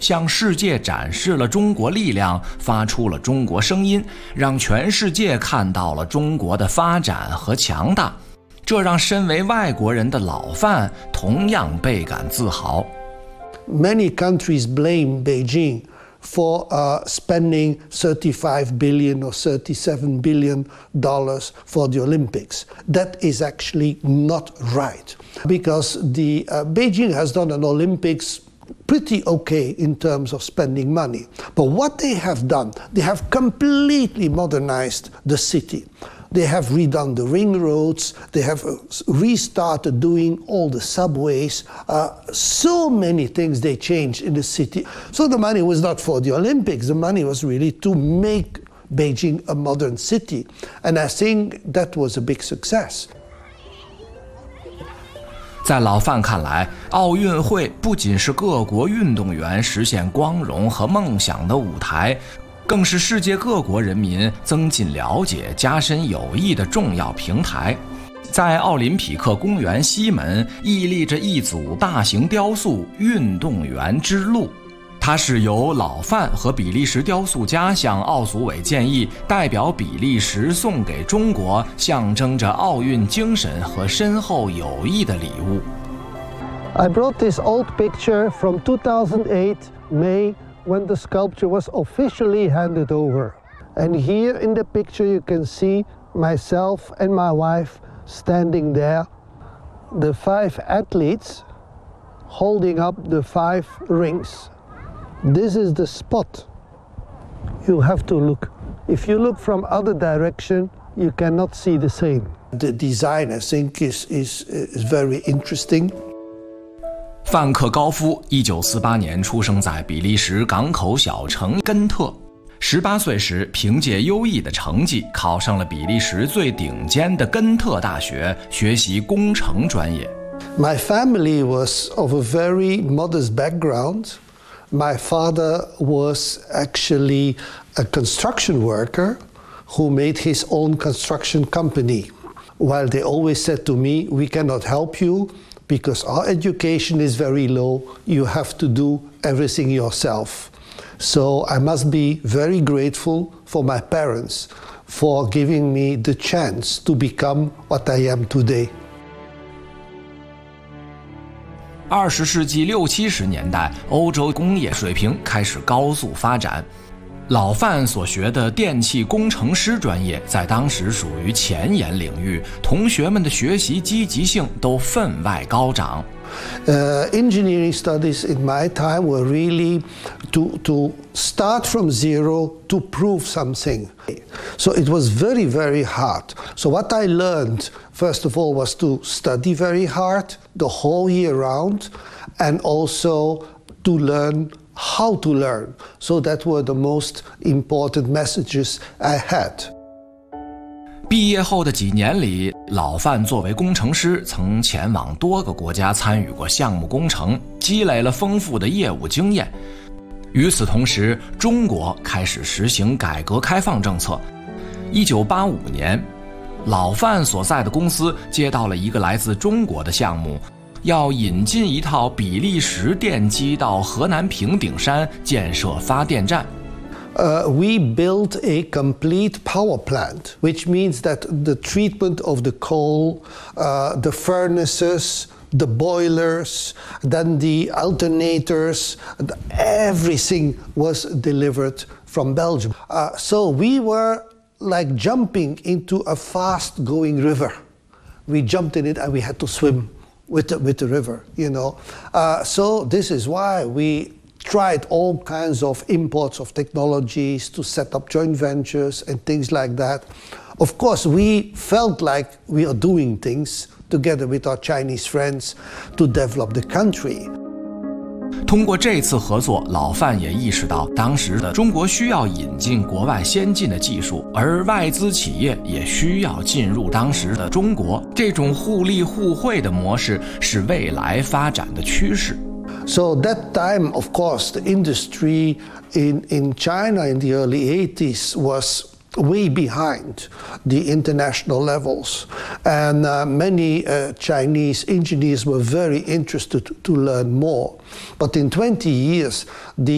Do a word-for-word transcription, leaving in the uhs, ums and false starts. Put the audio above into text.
向世界展示了中国力量，发出了中国声音，让全世界看到了中国的发展和强大。这让身为外国人的老范同样倍感自豪。 Many countries blame Beijing for uh, spending thirty-five billion or thirty-seven billion dollars for the Olympics. That is actually not right, because the uh, Beijing has done an Olympics pretty okay in terms of spending money. But what they have done, they have completely modernized the city. They have redone the ring roads, they have restarted doing all the subways, uh, so many things they changed in the city. So the money was not for the Olympics, the money was really to make Beijing a modern city. And I think that was a big success. 在老范看来，奥运会不仅是各国运动员实现光荣和梦想的舞台，更是世界各国人民增进了解、加深友谊的重要平台。在奥林匹克公园西门屹立着一组大型雕塑“运动员之路”，它是由老范和比利时雕塑家向奥组委建议，代表比利时送给中国象征着奥运精神和深厚友谊的礼物。 I brought this old picture from two thousand eight, May, when the sculpture was officially handed over. And here in the picture you can see myself and my wife standing there, the five athletes holding up the five rings. This is the spot. You have to look. If you look from other direction, you cannot see the same. The design, I think, is, is, is very interesting. 范克高夫一九四八年出生在比利时港口小城根特。十八岁时，凭借优异的成绩考上了比利时最顶尖的根特大学，学习工程专业。 My family was of a very modest background. My father was actually a construction worker who made his own construction company. While they always said to me, we cannot help you because our education is very low, you have to do everything yourself. So I must be very grateful for my parents for giving me the chance to become what I am today. 二十世纪六七十年代，欧洲工业水平开始高速发展。老范所学的电气工程师专业在当时属于前沿领域，同学们的学习积极性都分外高涨。 Uh, engineering studies in my time were really to, to start from zero to prove something. So it was very, very hard. So what I learned, first of all, was to study very hard the whole year round, and also to learn how to learn. So that were the most important messages I had. 毕业后的几年里，老范作为工程师，曾前往多个国家参与过项目工程，积累了丰富的业务经验。与此同时，中国开始实行改革开放政策。一九八五年，老范所在的公司接到了一个来自中国的项目，要引进一套比利时电机到河南平顶山建设发电站。 Uh, we built a complete power plant, which means that the treatment of the coal, uh, the furnaces, the boilers, then the alternators, everything was delivered from Belgium. Uh, so we were like jumping into a fast-going river. We jumped in it and we had to swim with the, with the river, you know. Uh, so this is why we tried all kinds of imports of technologies to set up joint ventures and things like that. Of course, we felt like we are doing things together with our Chinese friends to develop the country. 通过这次合作，老范也意识到，当时的中国需要引进国外先进的技术，而外资企业也需要进入当时的中国。这种互利互惠的模式是未来发展的趋势。 So that time, of course, the industry in, in China in the early eighties was way behind the international levels. And uh, many uh, Chinese engineers were very interested to learn more. But in twenty years, the